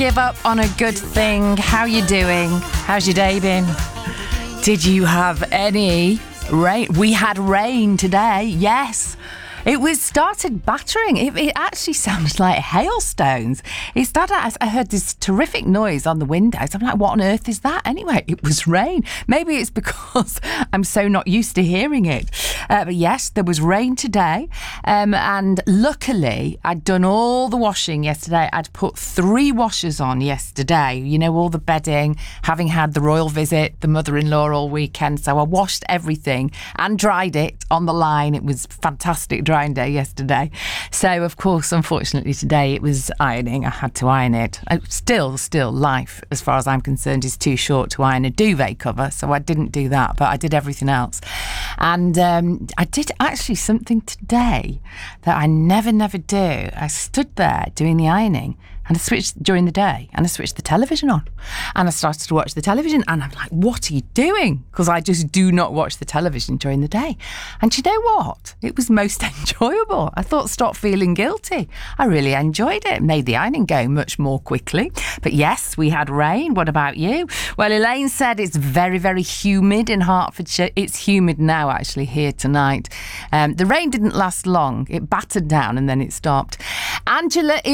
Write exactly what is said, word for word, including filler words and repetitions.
Give up on a good thing. How you doing? How's your day been? Did you have any rain? We had rain today, yes. It was started battering. It, it actually sounded like hailstones. It started, I heard this terrific noise on the windows. I'm like, what on earth is that? Anyway, it was rain. Maybe it's because I'm so not used to hearing it. Uh, but yes, there was rain today. Um, and luckily, I'd done all the washing yesterday. I'd put three washers on yesterday. You know, all the bedding, having had the royal visit, the mother-in-law all weekend. So I washed everything and dried it on the line. It was fantastic drying day yesterday. So, of course, unfortunately, today it was ironing. I had to iron it. I, still, still, life, as far as I'm concerned, is too short to iron a duvet cover. So I didn't do that, but I did everything else. And um, I did actually something today that I never, never do. I stood there doing the ironing and I switched during the day and I switched the television on and I started to watch the television and I'm like, what are you doing? Because I just do not watch the television during the day. And you know what? It was most enjoyable. I thought, stop feeling guilty. I really enjoyed it. Made the ironing go much more quickly. But yes, we had rain. What about you? Well, Elaine said it's very, very humid in Hertfordshire. It's humid now, actually, here tonight. Um, the rain didn't last long. It battered down and then it stopped. Angela